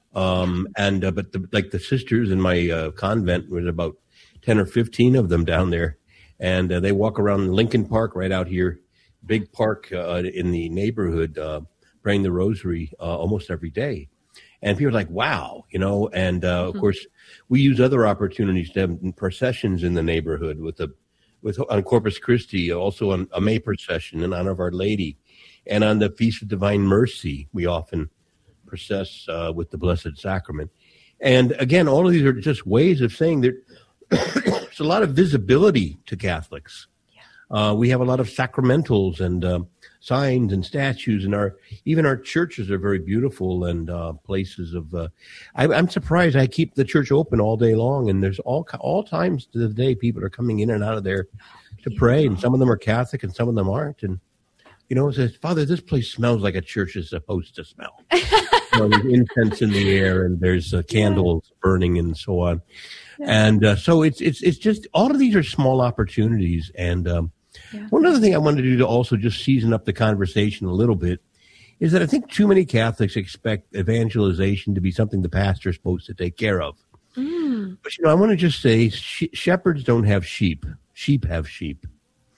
Um, and uh, but the, like the sisters in my uh, convent, there's about ten or fifteen of them down there. And uh, they walk around Lincoln Park right out here, big park uh, in the neighborhood, uh, praying the rosary uh, almost every day. And people are like, wow, you know, and uh, mm-hmm. of course, we use other opportunities to have processions in the neighborhood with the, with on Corpus Christi, also on a May procession in honor of Our Lady. And on the Feast of Divine Mercy, we often process uh, with the Blessed Sacrament. And again, all of these are just ways of saying that there's a lot of visibility to Catholics. Yeah. Uh, we have a lot of sacramentals and uh, signs and statues, and our even our churches are very beautiful and uh, places of. Uh, I, I'm surprised. I keep the church open all day long, and there's all all times to the day people are coming in and out of there to pray, and some of them are Catholic and some of them aren't. And you know, it says, Father, this place smells like a church is supposed to smell. You know, there's incense in the air, and there's uh, candles burning, and so on. Yeah. And uh, so it's it's it's just all of these are small opportunities. And um, yeah. one other thing I wanted to do to also just season up the conversation a little bit is that I think too many Catholics expect evangelization to be something the pastor is supposed to take care of. Mm. But you know, I want to just say sh- shepherds don't have sheep; sheep have sheep.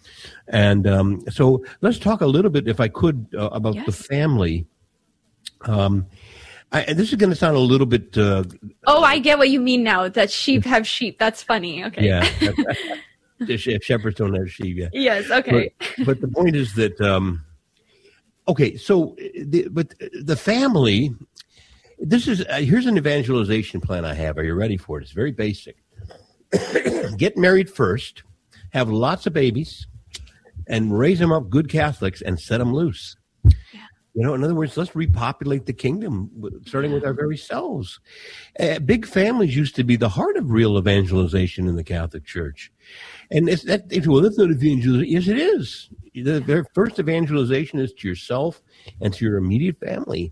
And um, so let's talk a little bit, if I could, uh, about yes. the family. Um, I, and this is going to sound a little bit. Uh, oh, I get what you mean now. That sheep have sheep. That's funny. Okay. Yeah. If shepherds don't have sheep. Yeah. Yes. Okay. But, but the point is that. Um, okay. So, the, but the family. This is uh, here's an evangelization plan I have. Are you ready for it? It's very basic. Get married first. Have lots of babies, and raise them up good Catholics, and set them loose. Yeah. You know, in other words, let's repopulate the kingdom, starting with our very selves. Uh, big families used to be the heart of real evangelization in the Catholic Church. And it's that, if, well, that's not evangelization. Yes, it is. The, their first evangelization is to yourself and to your immediate family.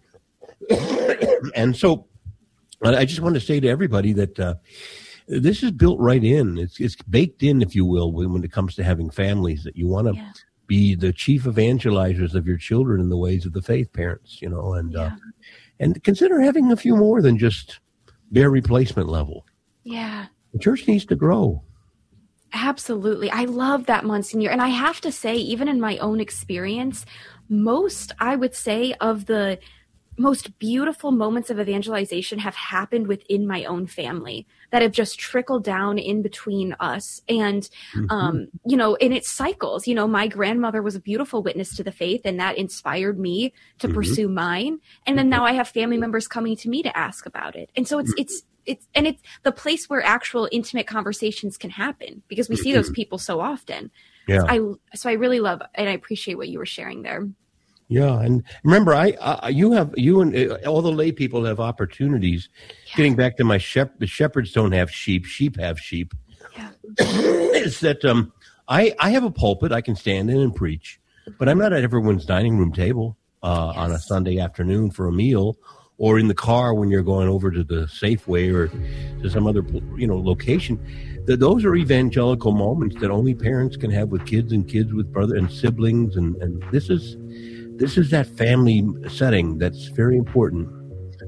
And so I just want to say to everybody that uh, this is built right in. It's, it's baked in, if you will, when, when it comes to having families, that you want to yeah. be the chief evangelizers of your children in the ways of the faith, parents, you know, and, yeah. uh, and consider having a few more than just bare replacement level. Yeah. The church needs to grow. Absolutely. I love that, Monsignor. And I have to say, even in my own experience, most, I would say, of the most beautiful moments of evangelization have happened within my own family, that have just trickled down in between us. And, mm-hmm. um, you know, and it cycles. You know, my grandmother was a beautiful witness to the faith, and that inspired me to mm-hmm. pursue mine. And then now I have family members coming to me to ask about it. And so it's, mm-hmm. it's, it's, and it's the place where actual intimate conversations can happen, because we see those people so often. Yeah. So I, so I really love, and I appreciate what you were sharing there. Yeah, and remember, I uh, you have you and uh, all the lay people have opportunities. Yeah. Getting back to my shep- the shepherds don't have sheep; sheep have sheep. Yeah. Is that um, I I have a pulpit I can stand in and preach, but I'm not at everyone's dining room table uh, yes. on a Sunday afternoon for a meal, or in the car when you're going over to the Safeway or to some other you know location. The, those are evangelical moments that only parents can have with kids, and kids with brother and siblings, and, and this is. This is that family setting that's very important.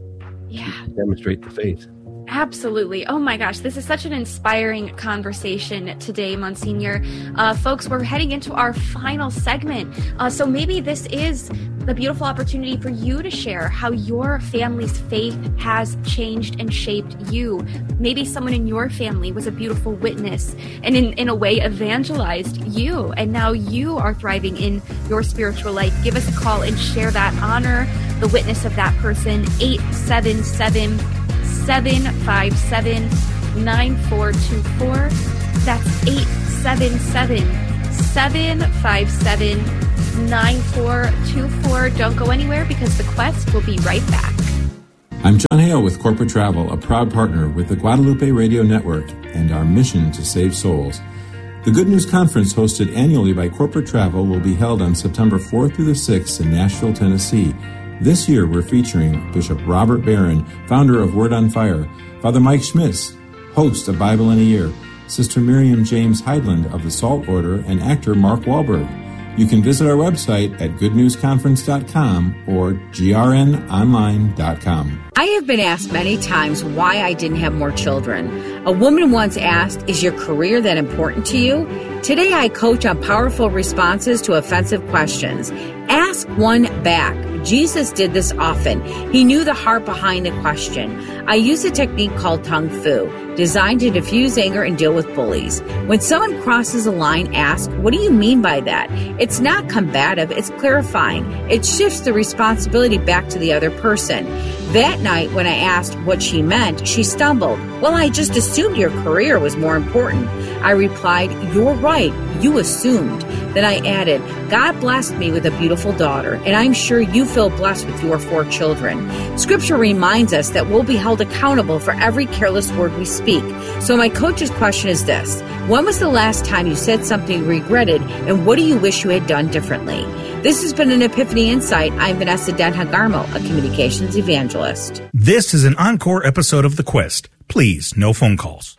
Yeah. Demonstrate the faith. Absolutely. Oh my gosh, this is such an inspiring conversation today, Monsignor. Uh, folks, we're heading into our final segment. Uh, so maybe this is the beautiful opportunity for you to share how your family's faith has changed and shaped you. Maybe someone in your family was a beautiful witness and in, in a way evangelized you, and now you are thriving in your spiritual life. Give us a call and share that. Honor the witness of that person. eight seven seven, seven five seven, nine four two four. That's eight seven seven, seven five seven, nine four two four. Don't go anywhere because the quest will be right back. I'm John Hale with Corporate Travel, a proud partner with the Guadalupe Radio Network and our mission to save souls. The Good News Conference, hosted annually by Corporate Travel, will be held on September fourth through the sixth in Nashville, Tennessee. This year, we're featuring Bishop Robert Barron, founder of Word on Fire, Father Mike Schmitz, host of Bible in a Year, Sister Miriam James Heidland of the Salt Order, and actor Mark Wahlberg. You can visit our website at good news conference dot com or g r n online dot com. I have been asked many times why I didn't have more children. A woman once asked, "Is your career that important to you?" Today I coach on powerful responses to offensive questions. Ask one back. Jesus did this often. He knew the heart behind the question. I use a technique called Tung Fu, designed to diffuse anger and deal with bullies. When someone crosses a line, ask, "What do you mean by that?" It's not combative, it's clarifying. It shifts the responsibility back to the other person. That night, when I asked what she meant, she stumbled. "Well, I just assumed your career was more important." I replied, "You're right, you assumed." Then I added, "God blessed me with a beautiful daughter, and I'm sure you feel blessed with your four children." Scripture reminds us that we'll be held accountable for every careless word we speak. So my coach's question is this: when was the last time you said something you regretted, and what do you wish you had done differently? This has been an Epiphany Insight. I'm Vanessa Denhagarmo, a communications evangelist. This is an encore episode of The Quest. Please, no phone calls.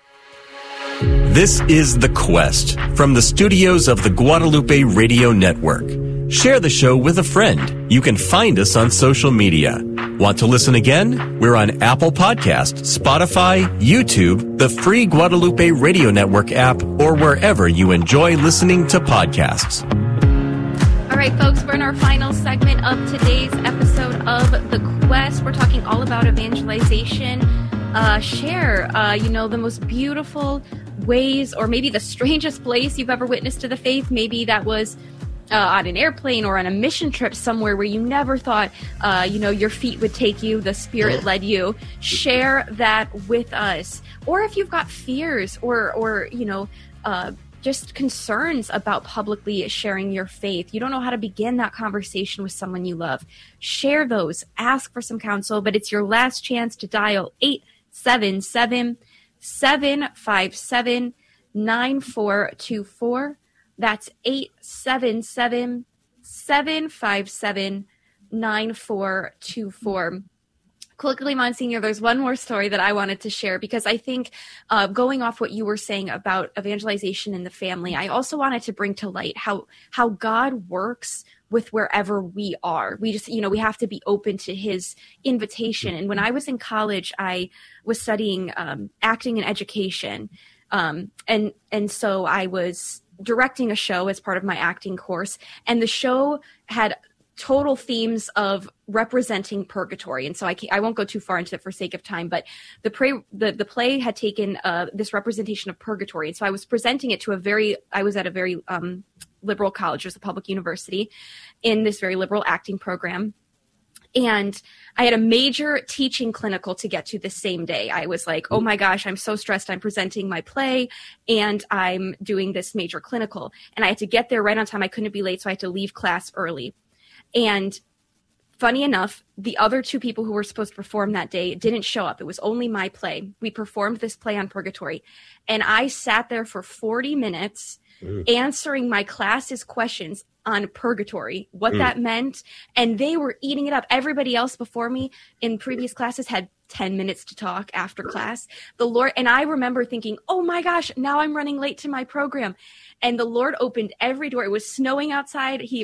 This is The Quest from the studios of the Guadalupe Radio Network. Share the show with a friend. You can find us on social media. Want to listen again? We're on Apple Podcasts, Spotify, YouTube, the free Guadalupe Radio Network app, or wherever you enjoy listening to podcasts. All right, folks, we're in our final segment of today's episode of The Quest. We're talking all about evangelization. Uh, share, uh, you know, the most beautiful ways, or maybe the strangest place you've ever witnessed to the faith. Maybe that was uh, on an airplane or on a mission trip somewhere where you never thought, uh, you know, your feet would take you, the Spirit led you. Share that with us. Or if you've got fears or, or you know, uh, just concerns about publicly sharing your faith. You don't know how to begin that conversation with someone you love. Share those. Ask for some counsel, but it's your last chance to dial eight seven seven, seven five seven, nine four two four. That's eight seven seven, seven five seven, nine four two four. Quickly, Monsignor, there's one more story that I wanted to share because I think uh, going off what you were saying about evangelization in the family, I also wanted to bring to light how how God works with wherever we are. We just, you know, we have to be open to his invitation. And when I was in college, I was studying um, acting and education. Um, and, and so I was directing a show as part of my acting course. And the show had total themes of representing purgatory. And so I, I won't go too far into it for sake of time, but the, play, the, the play had taken uh, this representation of purgatory. And so I was presenting it to a very, I was at a very um, liberal college, it was a public university, in this very liberal acting program. And I had a major teaching clinical to get to the same day. I was like, oh my gosh, I'm so stressed. I'm presenting my play and I'm doing this major clinical. And I had to get there right on time. I couldn't be late, so I had to leave class early. And funny enough, the other two people who were supposed to perform that day didn't show up. It was only my play. We performed this play on purgatory. And I sat there for forty minutes mm. answering my class's questions on purgatory, what mm. that meant. And they were eating it up. Everybody else before me in previous classes had ten minutes to talk after class. The Lord, and I remember thinking, oh my gosh, now I'm running late to my program. And the Lord opened every door. It was snowing outside. He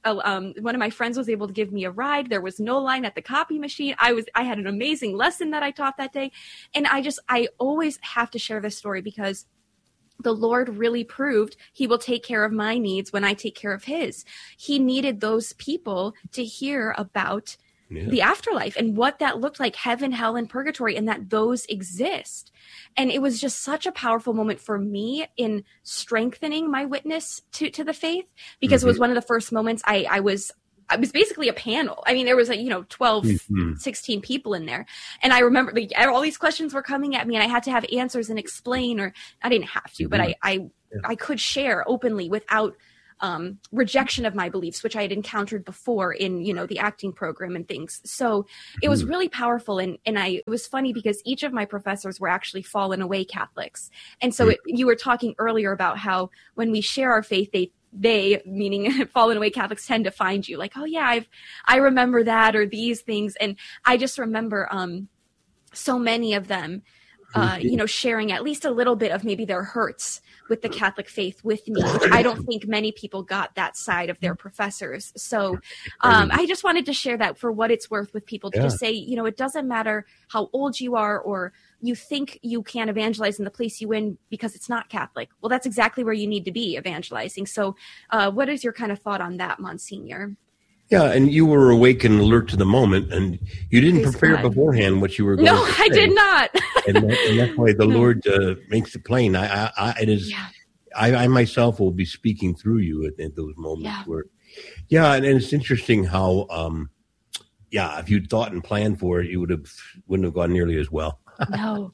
uh, um, one of my friends was able to give me a ride. There was no line at the copy machine. I was I had an amazing lesson that I taught that day. And I just I always have to share this story because the Lord really proved he will take care of my needs when I take care of his. He needed those people to hear about yeah. the afterlife and what that looked like, heaven, hell, and purgatory, and that those exist. And it was just such a powerful moment for me in strengthening my witness to, to the faith, because mm-hmm. it was one of the first moments I, I was I was basically a panel. I mean, there was like, you know, twelve, mm-hmm. sixteen people in there. And I remember like, all these questions were coming at me and I had to have answers and explain, or I didn't have to, mm-hmm. but I, I, yeah. I could share openly without um, rejection of my beliefs, which I had encountered before in, you know, the acting program and things. So it was really powerful. And, and I, it was funny because each of my professors were actually fallen away Catholics. And so it, you were talking earlier about how when we share our faith, they, they, meaning fallen away Catholics, tend to find you like, oh yeah, I've, I remember that, or these things. And I just remember, um, so many of them, uh, you know, sharing at least a little bit of maybe their hurts with the Catholic faith with me, which I don't think many people got that side of their professors. So, um, I just wanted to share that for what it's worth with people to yeah. just say, you know, it doesn't matter how old you are, or you think you can evangelize in the place you in because it's not Catholic. Well, that's exactly where you need to be evangelizing. So uh, what is your kind of thought on that, Monsignor? Yeah, and you were awake and alert to the moment, and you didn't Praise prepare God. beforehand what you were going no, to say. No, I did not. and, that, and that's why the no. Lord uh, makes it plain. I, I, I it is. Yeah. I, I myself will be speaking through you at, at those moments yeah. where, yeah, and, and it's interesting how, um, yeah, if you'd thought and planned for it, you would have wouldn't have gone nearly as well. No.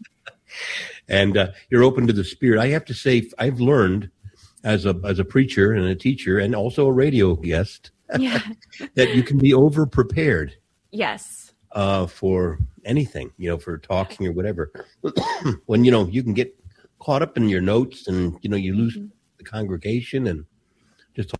And uh, you're open to the Spirit. I have to say, I've learned as a as a preacher and a teacher and also a radio guest yeah. that you can be over prepared. Yes. Uh, for anything, you know, for talking or whatever. When, you know, you can get caught up in your notes and, you know, you lose mm-hmm. the congregation and just.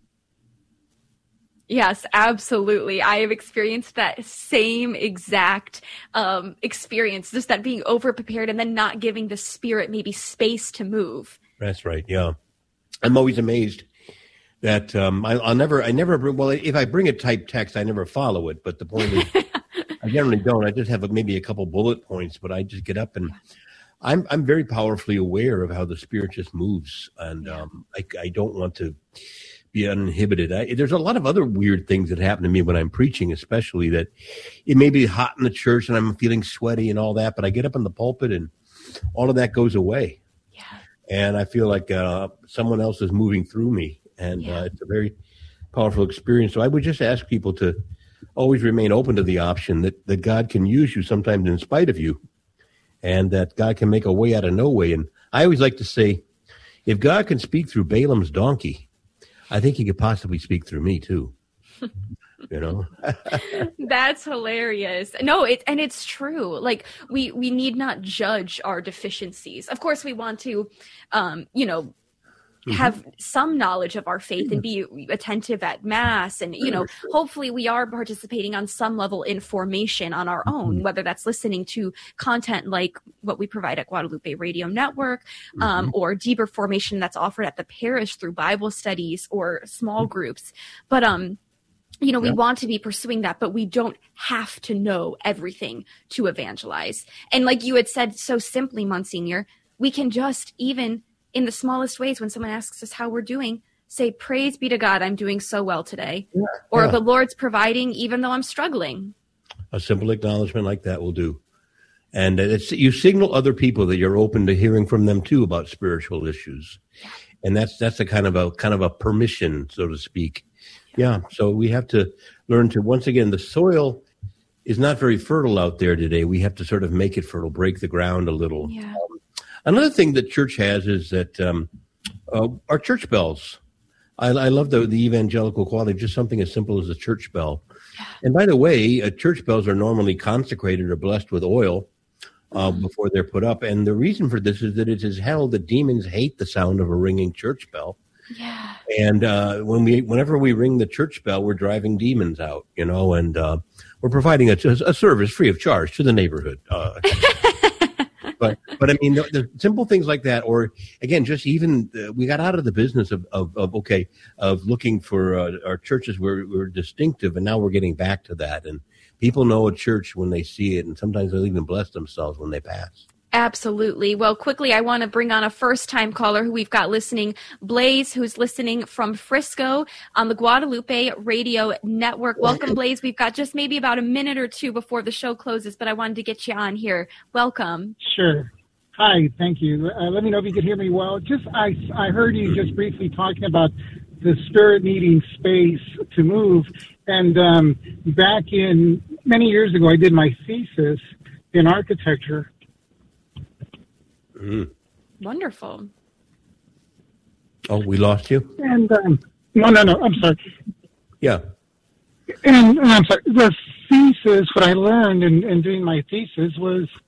Yes, absolutely. I have experienced that same exact um, experience, just that being over-prepared and then not giving the Spirit maybe space to move. That's right, yeah. I'm always amazed that um, I, I'll never, I never, well, if I bring a typed text, I never follow it. But the point is, I generally don't. I just have a, maybe a couple bullet points, but I just get up and I'm I'm very powerfully aware of how the Spirit just moves. And um, I, I don't want to be uninhibited. I, there's a lot of other weird things that happen to me when I'm preaching, especially that it may be hot in the church and I'm feeling sweaty and all that, but I get up in the pulpit and all of that goes away. Yeah. And I feel like uh, someone else is moving through me, and yeah. uh, it's a very powerful experience. So I would just ask people to always remain open to the option that, that God can use you sometimes in spite of you, and that God can make a way out of no way. And I always like to say, if God can speak through Balaam's donkey, I think he could possibly speak through me too. You know, that's hilarious. No, it and it's true. Like we we need not judge our deficiencies. Of course, we want to, um, you know, have mm-hmm. some knowledge of our faith and be attentive at Mass, and you know, hopefully we are participating on some level in formation on our own, mm-hmm. whether that's listening to content like what we provide at Guadalupe Radio Network, mm-hmm. um, or deeper formation that's offered at the parish through Bible studies or small mm-hmm. groups. But um. You know, we yeah. want to be pursuing that, but we don't have to know everything to evangelize. And like you had said so simply, Monsignor, we can just, even in the smallest ways, when someone asks us how we're doing, say, praise be to God, I'm doing so well today. Yeah. Or yeah. the Lord's providing, even though I'm struggling. A simple acknowledgement like that will do. And it's, you signal other people that you're open to hearing from them too about spiritual issues. Yeah. And that's, that's a kind of a, kind of a permission, so to speak. Yeah, so we have to learn to, once again, the soil is not very fertile out there today. We have to sort of make it fertile, break the ground a little. Yeah. Um, another thing that church has is that um, uh, our church bells. I, I love the, the evangelical quality, just something as simple as a church bell. Yeah. And by the way, uh, church bells are normally consecrated or blessed with oil uh, mm-hmm. before they're put up. And the reason for this is that it is held that demons hate the sound of a ringing church bell. Yeah. And uh, when we, whenever we ring the church bell, we're driving demons out, you know, and uh, we're providing a, a service free of charge to the neighborhood. Uh, but but I mean, the, the simple things like that, or again, just even uh, we got out of the business of of, of okay of looking for uh, our churches were were distinctive, and now we're getting back to that. And people know a church when they see it, and sometimes they'll even bless themselves when they pass. Absolutely. Well, quickly, I want to bring on a first-time caller who we've got listening, Blaze, who's listening from Frisco on the Guadalupe Radio Network. Welcome, Blaze. We've got just maybe about a minute or two before the show closes, but I wanted to get you on here. Welcome. Sure. Hi, thank you. Uh, let me know if you can hear me well. Just I, I heard you just briefly talking about the Spirit needing space to move, and um, back in many years ago, I did my thesis in architecture. Mm. Wonderful. Oh, we lost you? And um, no, no, no. I'm sorry. Yeah. And, and I'm sorry. The thesis, what I learned in, in doing my thesis was